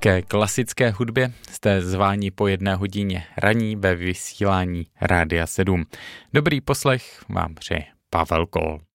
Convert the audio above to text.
Ke klasické hudbě jste zváni po 1:00 ranní ve vysílání Rádia 7. Dobrý poslech vám přeje Pavel Kol.